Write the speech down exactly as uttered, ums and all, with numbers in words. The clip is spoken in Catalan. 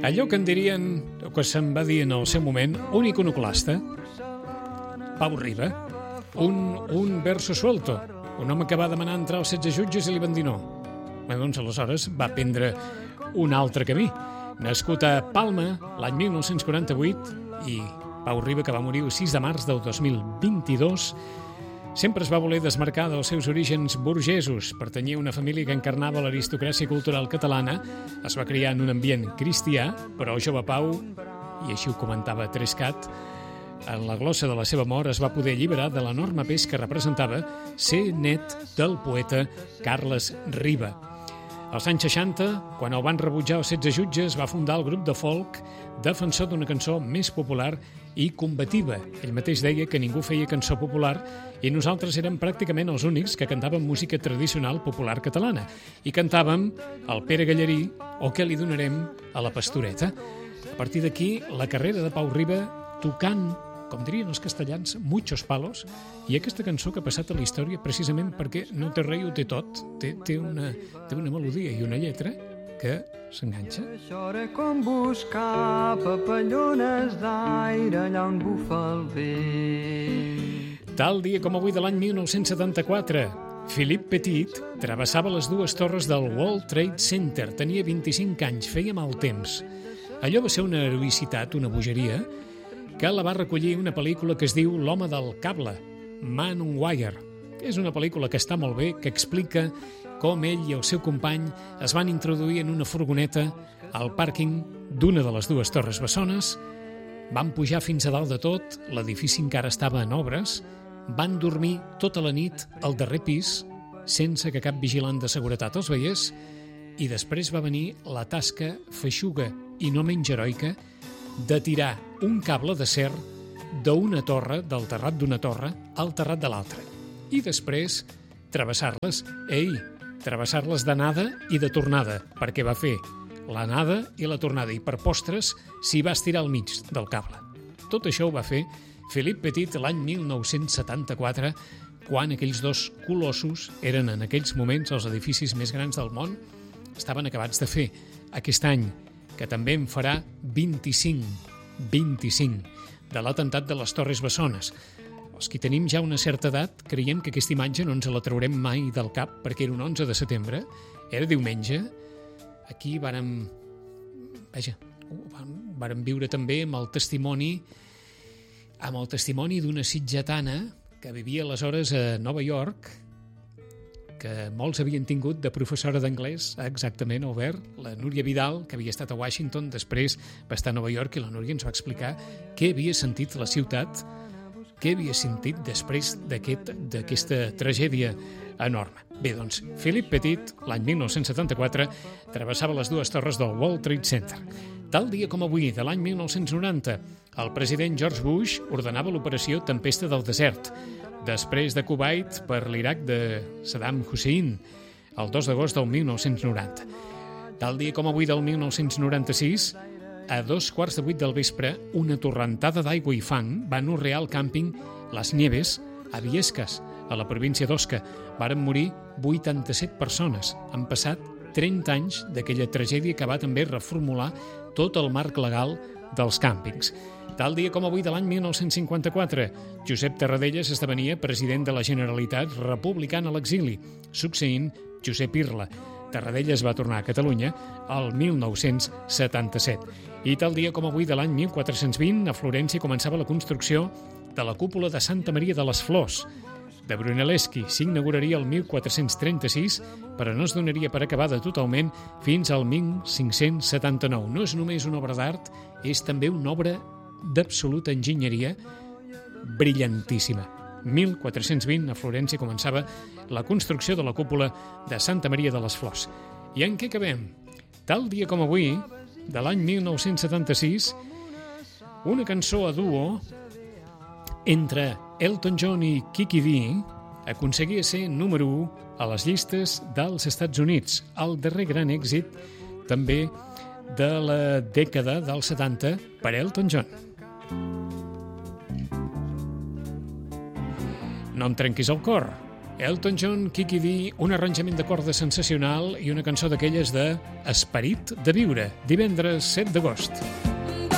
Allò que en dirien, o que se'n va dir en el seu moment, un iconoclasta, Pau Riba, un, un verso suelto, un home que va demanar entrar als setze jutges i li van dir no. Bé, doncs aleshores va prendre un altre camí. Nascut a Palma l'any mil nou-cents quaranta-vuit i Pau Riba, que va morir el sis de març del dos mil vint-i-dos, sempre es va voler desmarcar dels seus orígens burgesos. Pertanyia a una família que encarnava l'aristocràcia cultural catalana. Es va criar en un ambient cristià, però el jove Pau, i així ho comentava Trescat, en la glossa de la seva mort es va poder alliberar de l'enorme pes que representava ser net del poeta Carles Riba. Als anys seixanta, quan el van rebutjar els setze jutges, va fundar el grup de folk defensor d'una cançó més popular i combativa. Ell mateix deia que ningú feia cançó popular i nosaltres érem pràcticament els únics que cantàvem música tradicional popular catalana. I cantàvem el Pere Gallerí o Què li donarem a la pastoreta. A partir d'aquí, la carrera de Pau Riba tocant, com dirien els castellans, muchos palos, i aquesta cançó que ha passat a la història precisament perquè no té rei, ho té tot, té, té, una, té una melodia i una lletra que s'enganxa. Xora com buscar papallones d'aire allà on bufa el vent. Tal dia com avui de l'any mil nou-cents setanta-quatre, Philippe Petit travessava les dues torres del World Trade Center. Tenia vint-i-cinc anys, feia mal temps. Allò va ser una heroïcitat, una bogeria, que la va recollir una pel·lícula que es diu L'home del cable, Man on Wire. És una pel·lícula que està molt bé, que explica com ell i el seu company es van introduir en una furgoneta al pàrquing d'una de les dues torres bessones, van pujar fins a dalt de tot, l'edifici encara estava en obres, van dormir tota la nit al darrer pis sense que cap vigilant de seguretat els veiés, i després va venir la tasca feixuga i no menys heroica de tirar un cable d'acer d'una torre, del terrat d'una torre, al terrat de l'altra. I després travessar-les, ei, travessar-les d'anada i de tornada, perquè va fer l'anada i la tornada, i per postres s'hi va estirar al mig del cable. Tot això ho va fer Philippe Petit l'any mil nou-cents setanta-quatre, quan aquells dos colossos eren en aquells moments els edificis més grans del món, estaven acabats de fer. Aquest any, que també en farà vint-i-cinc, vint-i-cinc, de l'atemptat de les Torres Bessones. Els que tenim ja una certa edat creiem que aquesta imatge no ens la traurem mai del cap, perquè era un onze de setembre, era diumenge. Aquí vàrem, vaja, vàrem viure també amb el testimoni amb el testimoni d'una sitgetana que vivia aleshores a Nova York, que molts havien tingut de professora d'anglès, exactament, Albert, la Núria Vidal, que havia estat a Washington, després va estar a Nova York, i la Núria ens va explicar què havia sentit la ciutat, què havia sentit després d'aquest, d'aquesta tragèdia enorme. Bé, doncs, Philippe Petit, l'any mil nou-cents setanta-quatre, travessava les dues torres del World Trade Center. Tal dia com avui, de l'any mil nou-cents noranta, el president George Bush ordenava l'operació Tempesta del Desert, després de Kuwait per l'Iraq de Saddam Hussein, el dos d'agost del mil nou-cents noranta. Tal dia com avui del mil nou-cents noranta-sis, a dos quarts de vuit del vespre, una torrentada d'aigua i fang va anorrear el càmping Las Nieves a Viescas, a la província d'Osca. Varen morir vuitanta-set persones. Han passat trenta anys d'aquella tragèdia que va també reformular tot el marc legal dels càmpings. Tal dia com avui de l'any mil nou-cents cinquanta-quatre, Josep Tarradellas esdevenia president de la Generalitat republicana a l'exili, succeint Josep Irla. Tarradellas va tornar a Catalunya el mil nou-cents setanta-set. I tal dia com avui de l'any mil quatre-cents vint, a Florència començava la construcció de la cúpula de Santa Maria de les Flors, de Brunelleschi. S'inauguraria el mil quatre-cents trenta-sis, però no es donaria per acabada totalment fins al mil cinc-cents setanta-nou. No és només una obra d'art, és també una obra d'absoluta enginyeria brillantíssima. mil quatre-cents vint, a Florència, començava la construcció de la cúpula de Santa Maria de les Flors. I en què acabem? Tal dia com avui, de l'any mil nou-cents setanta-sis, una cançó a duo entre Elton John i Kiki Dee aconseguia ser número u a les llistes dels Estats Units, el darrer gran èxit també de la dècada dels setanta per Elton John. No em trenquis el cor, Elton John, Kiki Dee, un arranjament de corda sensacional i una cançó d'aquelles de Esperit de viure, divendres set d'agost.